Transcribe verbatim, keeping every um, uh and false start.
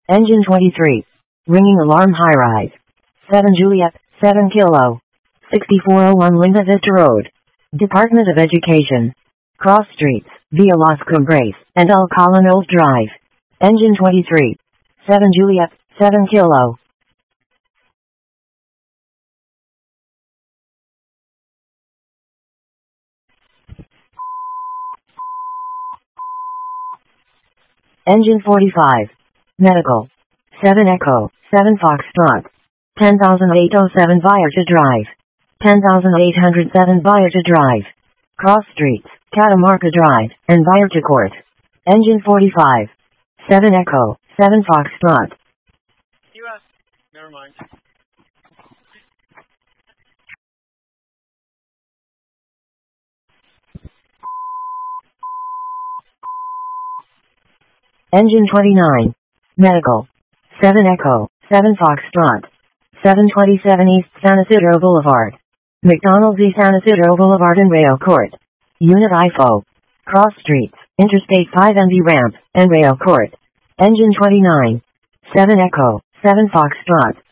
Engine twenty-three. Ringing alarm high rise. seven Juliet, seven Kilo. sixty-four oh one Linda Vista Road. Department of Education. Cross Streets, via Las Cumbres, and Alcala Knolls Drive. Engine twenty-three. seven Juliet, seven Kilo. Engine forty-five. Medical. seven Echo, seven Foxtrot. ten thousand eight hundred seven Viarta Drive. ten thousand eight hundred seven Viarta Drive. Cross Streets, Catamarca Drive, and Viarta Court. Engine forty-five. seven Echo, seven Foxtrot. U S. Never mind. Engine twenty-nine. Medical. seven Echo, seven Foxtrot. seven twenty-seven East San Isidro Boulevard. McDonald's East San Isidro Boulevard and Rail Court. Unit I F O. Cross Streets, Interstate five N V Ramp, and Rail Court. Engine twenty-nine. seven Echo, seven Foxtrot.